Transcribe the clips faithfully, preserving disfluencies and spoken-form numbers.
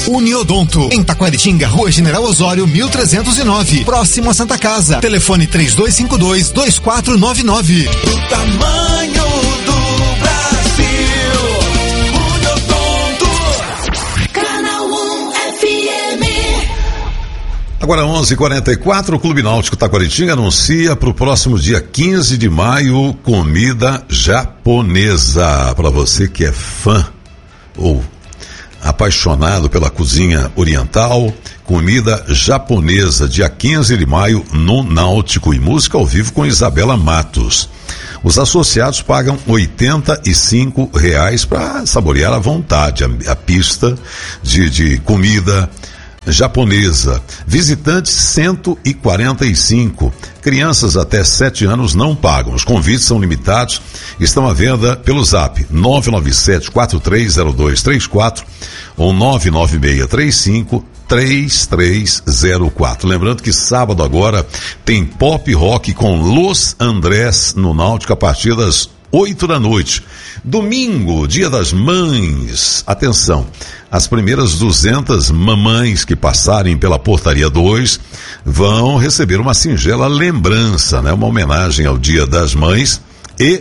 Uniodonto, em Taquaritinga, Rua General Osório, mil trezentos e nove, próximo a Santa Casa. Telefone três dois cinco dois, dois quatro nove nove. O tamanho do Brasil, Uniodonto. Canal um F M. Agora onze e quarenta e quatro, o Clube Náutico Taquaritinga anuncia para o próximo dia quinze de maio comida japonesa. Para você que é fã ou apaixonado pela cozinha oriental, comida japonesa, dia quinze de maio no Náutico, e música ao vivo com Isabela Matos. Os associados pagam oitenta e cinco reais para saborear à vontade a, a pista de, de comida japonesa. Visitantes cento e quarenta e cinco. Crianças até sete anos não pagam. Os convites são limitados. Estão à venda pelo zap nove nove sete, quatro três zero dois três quatro ou nove nove seis três cinco três três zero quatro. Lembrando que sábado agora tem pop rock com Los Andrés no Náutico a partir das oito da noite. Domingo, Dia das Mães. Atenção, as primeiras duzentas mamães que passarem pela Portaria dois vão receber uma singela lembrança, né? Uma homenagem ao Dia das Mães, e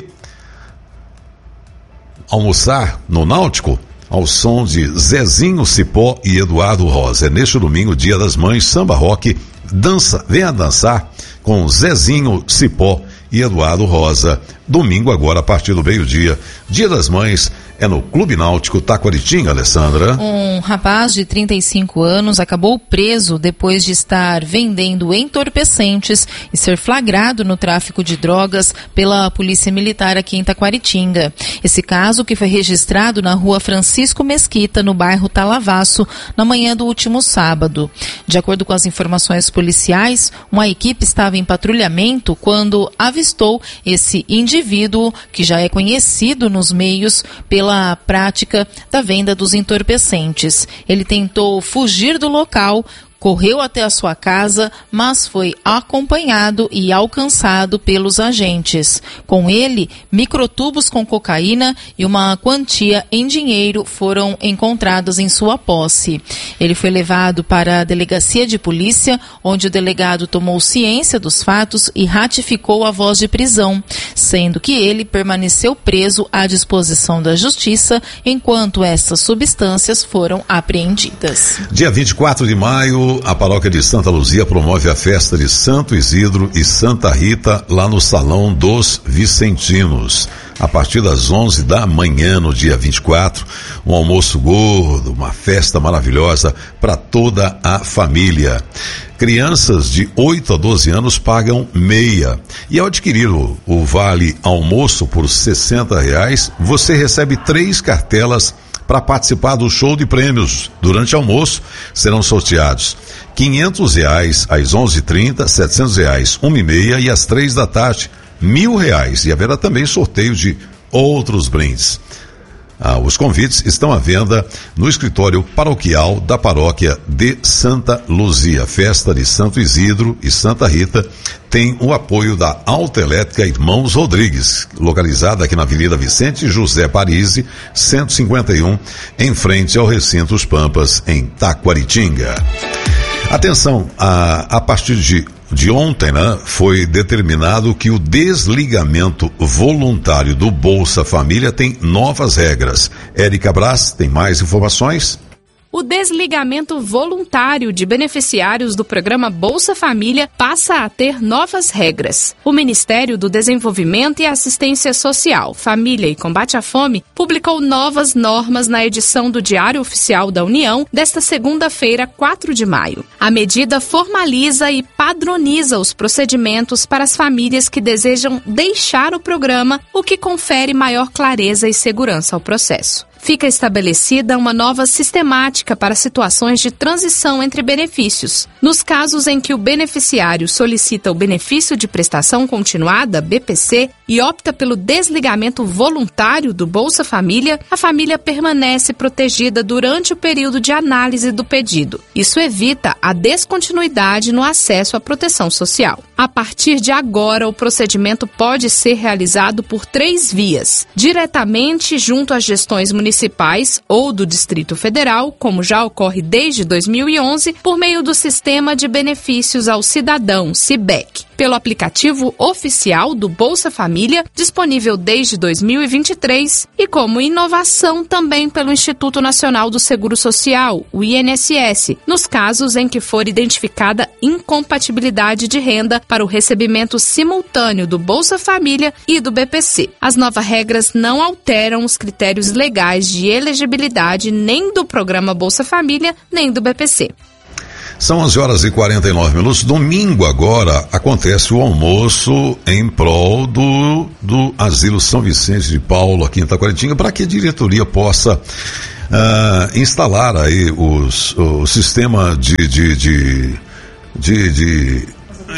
almoçar no Náutico ao som de Zezinho Cipó e Eduardo Rosa. É neste domingo, Dia das Mães, samba rock, dança, venha dançar com Zezinho Cipó e Eduardo Rosa. Domingo agora a partir do meio-dia. Dia das Mães é no Clube Náutico Taquaritinga, Alessandra. Um rapaz de trinta e cinco anos acabou preso depois de estar vendendo entorpecentes e ser flagrado no tráfico de drogas pela Polícia Militar aqui em Taquaritinga. Esse caso, que foi registrado na rua Francisco Mesquita, no bairro Talavaço, na manhã do último sábado. De acordo com as informações policiais, uma equipe estava em patrulhamento quando avistou esse indivíduo, que já é conhecido nos meios pela pela prática da venda dos entorpecentes. Ele tentou fugir do local, correu até a sua casa, mas foi acompanhado e alcançado pelos agentes. Com ele, microtubos com cocaína e uma quantia em dinheiro foram encontrados em sua posse. Ele foi levado para a delegacia de polícia, onde o delegado tomou ciência dos fatos e ratificou a voz de prisão, sendo que ele permaneceu preso à disposição da justiça enquanto essas substâncias foram apreendidas. Dia vinte e quatro de maio, a paróquia de Santa Luzia promove a festa de Santo Isidro e Santa Rita lá no Salão dos Vicentinos. A partir das onze da manhã, no dia vinte e quatro, um almoço gordo, uma festa maravilhosa para toda a família. Crianças de oito a doze anos pagam meia. E ao adquirir o, o vale almoço por sessenta reais, você recebe três cartelas para participar do show de prêmios. Durante o almoço serão sorteados quinhentos reais às onze e trinta, setecentos reais uma e meia e às três da tarde mil reais. E haverá também sorteio de outros brindes. Ah, os convites estão à venda no escritório paroquial da paróquia de Santa Luzia. Festa de Santo Isidro e Santa Rita tem o apoio da Autoelétrica Irmãos Rodrigues, localizada aqui na Avenida Vicente José Parisi, cento e cinquenta e um, em frente ao Recinto Os Pampas, em Taquaritinga. Atenção, a, a partir de De ontem, né, foi determinado que o desligamento voluntário do Bolsa Família tem novas regras. Érica Brás tem mais informações. O desligamento voluntário de beneficiários do programa Bolsa Família passa a ter novas regras. O Ministério do Desenvolvimento e Assistência Social, Família e Combate à Fome publicou novas normas na edição do Diário Oficial da União desta segunda-feira, quatro de maio. A medida formaliza e padroniza os procedimentos para as famílias que desejam deixar o programa, o que confere maior clareza e segurança ao processo. Fica estabelecida uma nova sistemática para situações de transição entre benefícios. Nos casos em que o beneficiário solicita o benefício de prestação continuada, B P C, e opta pelo desligamento voluntário do Bolsa Família, a família permanece protegida durante o período de análise do pedido. Isso evita a descontinuidade no acesso à proteção social. A partir de agora, o procedimento pode ser realizado por três vias: diretamente junto às gestões municipais ou do Distrito Federal, como já ocorre desde dois mil e onze, por meio do Sistema de Benefícios ao Cidadão, SIBEC, pelo aplicativo oficial do Bolsa Família, disponível desde dois mil e vinte e três, e como inovação também pelo Instituto Nacional do Seguro Social, o I N S S, nos casos em que for identificada incompatibilidade de renda para o recebimento simultâneo do Bolsa Família e do B P C. As novas regras não alteram os critérios legais de elegibilidade nem do programa Bolsa Família, nem do B P C. São onze horas e quarenta e nove minutos. Domingo agora acontece o almoço em prol do, do Asilo São Vicente de Paulo, aqui em Itaquaritinga, para que a diretoria possa uh, instalar aí os, o sistema de, de, de, de, de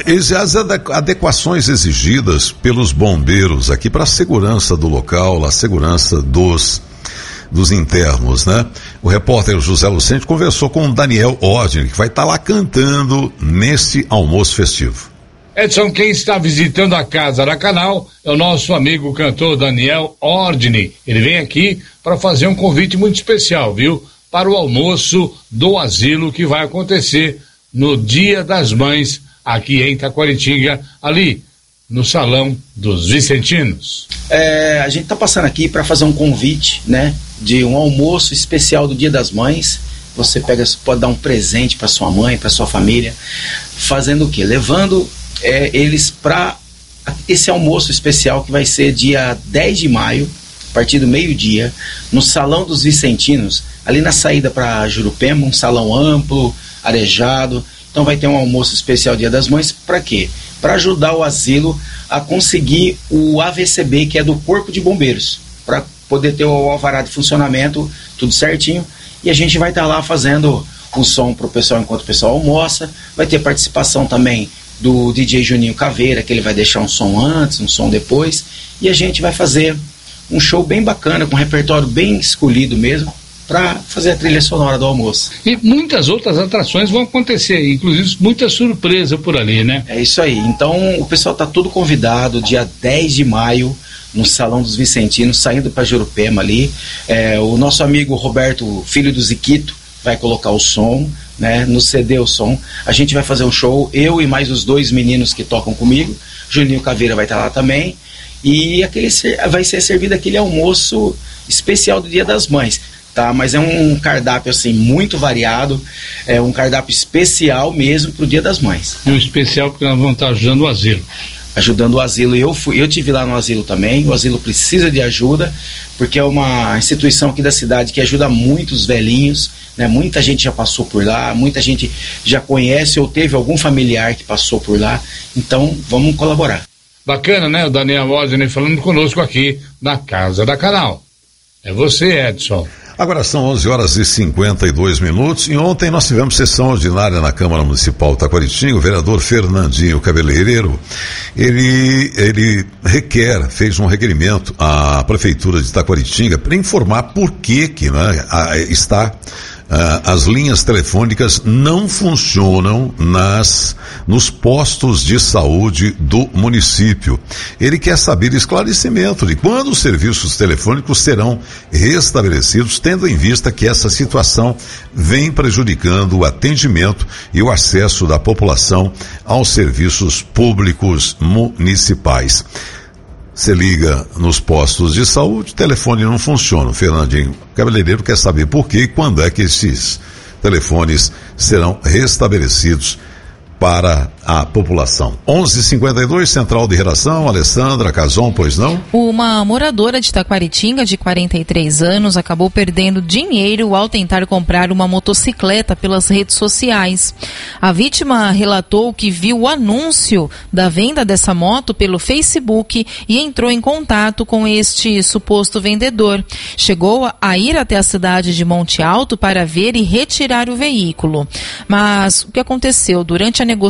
as adequações exigidas pelos bombeiros aqui para a segurança do local, a segurança dos dos internos, né? O repórter José Lucente conversou com o Daniel Ordine, que vai estar tá lá cantando nesse almoço festivo. Edson, quem está visitando a Casa da Canal é o nosso amigo cantor Daniel Ordine. Ele vem aqui para fazer um convite muito especial, viu? Para o almoço do asilo que vai acontecer no Dia das Mães, aqui em Itaquaritinga, ali no Salão dos Vicentinos. É, a gente está passando aqui para fazer um convite, né, de um almoço especial do Dia das Mães. Você pega, pode dar um presente para sua mãe, para sua família, fazendo o quê? Levando é, eles para esse almoço especial que vai ser dia dez de maio, a partir do meio-dia, no Salão dos Vicentinos, ali na saída para Jurupema, um salão amplo, arejado. Então vai ter um almoço especial Dia das Mães. Para quê? Para ajudar o asilo a conseguir o A V C B, que é do Corpo de Bombeiros, para poder ter o alvará de funcionamento, tudo certinho. E a gente vai estar tá lá fazendo um som para o pessoal enquanto o pessoal almoça. Vai ter participação também do D J Juninho Caveira, que ele vai deixar um som antes, um som depois. E a gente vai fazer um show bem bacana, com um repertório bem escolhido mesmo, para fazer a trilha sonora do almoço. E muitas outras atrações vão acontecer, inclusive muita surpresa por ali, né? É isso aí. Então o pessoal tá tudo convidado, dia dez de maio, no Salão dos Vicentinos, saindo para Jurupema ali. É, o nosso amigo Roberto, filho do Ziquito, vai colocar o som, né? No C D o som. A gente vai fazer um show, eu e mais os dois meninos que tocam comigo. Juninho Caveira vai estar lá também. E aquele, vai ser servido aquele almoço especial do Dia das Mães. Tá, mas é um cardápio assim muito variado, é um cardápio especial mesmo pro Dia das Mães. E um especial porque nós vamos estar ajudando o asilo. Ajudando o asilo, eu fui, eu tive lá no asilo também. O asilo precisa de ajuda, porque é uma instituição aqui da cidade que ajuda muito os velhinhos, né? Muita gente já passou por lá, muita gente já conhece ou teve algum familiar que passou por lá. Então vamos colaborar. Bacana, né? O Daniel Ordine falando conosco aqui na Casa da Canal. É você, Edson. Agora são onze horas e cinquenta e dois minutos e ontem nós tivemos sessão ordinária na Câmara Municipal de Itaquaritinga. O vereador Fernandinho Cabeleireiro, ele, ele requer, fez um requerimento à Prefeitura de Itaquaritinga para informar por que que, né, a, está Uh, as linhas telefônicas não funcionam nas, nos postos de saúde do município. Ele quer saber esclarecimento de quando os serviços telefônicos serão restabelecidos, tendo em vista que essa situação vem prejudicando o atendimento e o acesso da população aos serviços públicos municipais. Você liga nos postos de saúde, o telefone não funciona. O Fernandinho Cabeleireiro quer saber por que e quando é que esses telefones serão restabelecidos para a população. onze e cinquenta e dois, Central de Redação, Alessandra Cazon, pois não? Uma moradora de Itaquaritinga, de quarenta e três anos, acabou perdendo dinheiro ao tentar comprar uma motocicleta pelas redes sociais. A vítima relatou que viu o anúncio da venda dessa moto pelo Facebook e entrou em contato com este suposto vendedor. Chegou a ir até a cidade de Monte Alto para ver e retirar o veículo. Mas o que aconteceu? Durante a negociação,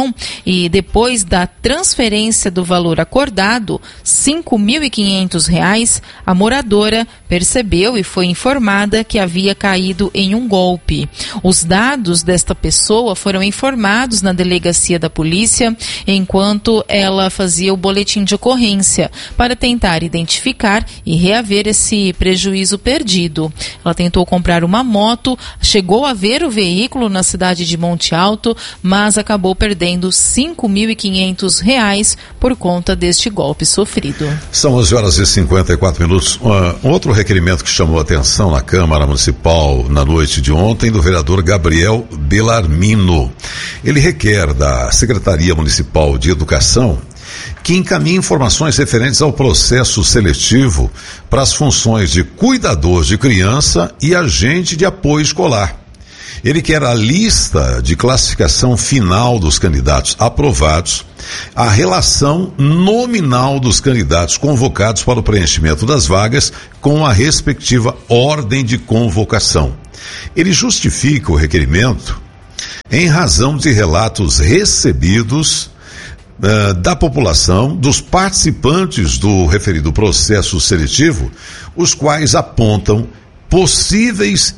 ligação e depois da transferência do valor acordado, cinco mil e quinhentos reais, a moradora percebeu e foi informada que havia caído em um golpe. Os dados desta pessoa foram informados na delegacia da polícia enquanto ela fazia o boletim de ocorrência para tentar identificar e reaver esse prejuízo perdido. Ela tentou comprar uma moto, chegou a ver o veículo na cidade de Monte Alto, mas acabou perdendo cinco mil e quinhentos reais por conta deste golpe sofrido. São onze horas e cinquenta e quatro minutos. Um outro requerimento que chamou a atenção na Câmara Municipal na noite de ontem do vereador Gabriel Bellarmino. Ele requer da Secretaria Municipal de Educação que encaminhe informações referentes ao processo seletivo para as funções de cuidador de criança e agente de apoio escolar. Ele quer a lista de classificação final dos candidatos aprovados, a relação nominal dos candidatos convocados para o preenchimento das vagas com a respectiva ordem de convocação. Ele justifica o requerimento em razão de relatos recebidos uh, da população, dos participantes do referido processo seletivo, os quais apontam possíveis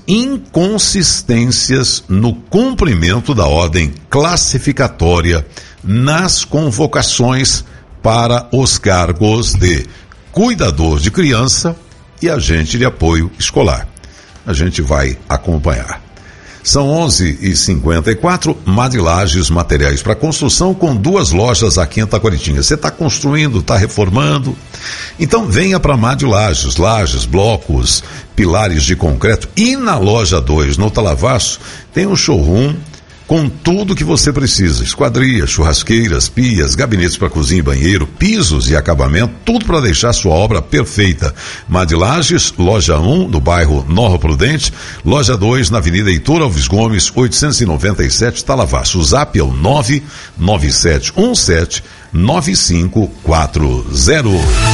inconsistências no cumprimento da ordem classificatória nas convocações para os cargos de cuidador de criança e agente de apoio escolar. A gente vai acompanhar. São onze e cinquenta e quatro, Madilages Materiais para Construção, com duas lojas aqui em Taquaritinga. Você está construindo, está reformando? Então venha para Madilages, lajes, blocos, pilares de concreto. E na loja dois, no Talavaço, tem um showroom com tudo que você precisa: esquadrias, churrasqueiras, pias, gabinetes para cozinha e banheiro, pisos e acabamento, tudo para deixar sua obra perfeita. Madilages, loja um, no bairro Nova Prudente, loja dois, na Avenida Heitor Alves Gomes, oitocentos e noventa e sete, Talavaço. O zap é o nove nove sete um sete nove cinco quatro zero.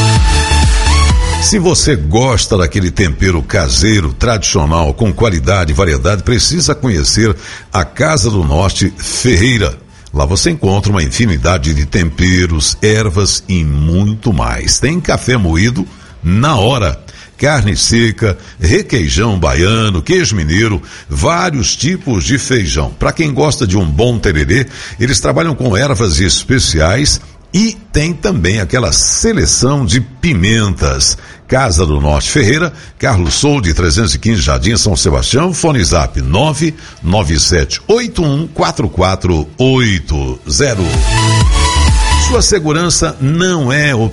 Se você gosta daquele tempero caseiro, tradicional, com qualidade e variedade, precisa conhecer a Casa do Norte Ferreira. Lá você encontra uma infinidade de temperos, ervas e muito mais. Tem café moído na hora, carne seca, requeijão baiano, queijo mineiro, vários tipos de feijão. Para quem gosta de um bom tererê, eles trabalham com ervas especiais e tem também aquela seleção de pimentas. Casa do Norte Ferreira, Carlos Soldi, trezentos e quinze, Jardim São Sebastião, fone zap nove nove sete oito um quatro quatro oito zero. Sua segurança não é